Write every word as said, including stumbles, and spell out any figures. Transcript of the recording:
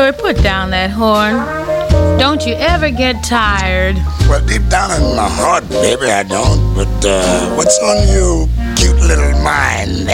Louie, put down that horn. Don't you ever get tired. Well, deep down in my heart, baby, I don't. But uh, what's on your cute little mind?